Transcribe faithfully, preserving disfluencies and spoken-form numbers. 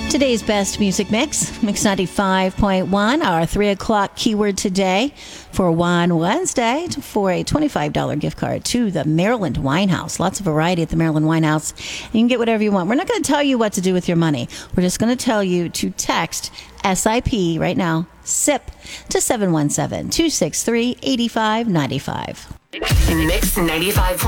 Today's best music mix, Mix ninety-five point one, our three o'clock keyword today for Wine Wednesday for a twenty-five dollars gift card to the Maryland Winehouse. Lots of variety at the Maryland Winehouse. You can get whatever you want. We're not going to tell you what to do with your money. We're just going to tell you to text S I P right now, S I P, to seven one seven, two six three, eight five nine five. Mix ninety-five point one.